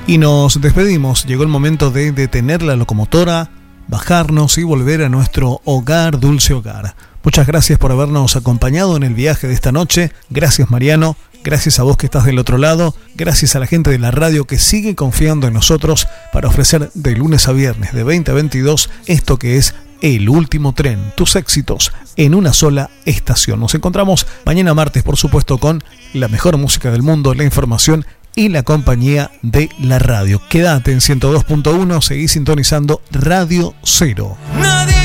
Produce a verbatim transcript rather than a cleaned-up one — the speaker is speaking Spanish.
Y nos despedimos. Llegó el momento de detener la locomotora, bajarnos y volver a nuestro hogar, dulce hogar. Muchas gracias por habernos acompañado en el viaje de esta noche. Gracias, Mariano. Gracias a vos que estás del otro lado. Gracias a la gente de la radio que sigue confiando en nosotros para ofrecer de lunes a viernes de veinte a veintidós esto que es El Último Tren. Tus éxitos en una sola estación. Nos encontramos mañana martes, por supuesto, con la mejor música del mundo, la información y la compañía de la radio. Quédate en ciento dos punto uno. Seguí sintonizando Radio Cero.